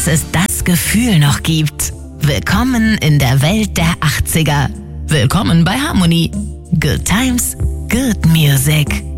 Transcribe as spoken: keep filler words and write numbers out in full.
dass es das Gefühl noch gibt. Willkommen in der Welt der achtziger. Willkommen bei Harmony. Good Times, Good Music.